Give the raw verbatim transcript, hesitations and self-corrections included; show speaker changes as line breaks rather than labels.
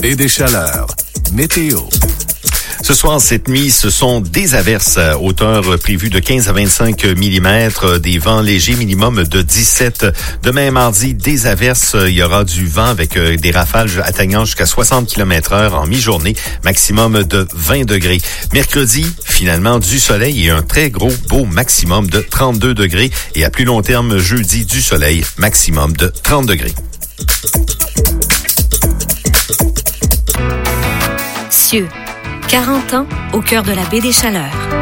baie des Chaleurs. Météo.
Ce soir, cette nuit, ce sont des averses à hauteur prévue de quinze à vingt-cinq millimètres, des vents légers minimum de dix-sept. Demain, mardi, des averses. Il y aura du vent avec des rafales atteignant jusqu'à soixante kilomètres heure en mi-journée, maximum de vingt degrés. Mercredi, finalement, du soleil et un très gros beau maximum de trente-deux degrés. Et à plus long terme, jeudi, du soleil, maximum de trente degrés.
Cieux. quarante ans au cœur de la baie des Chaleurs.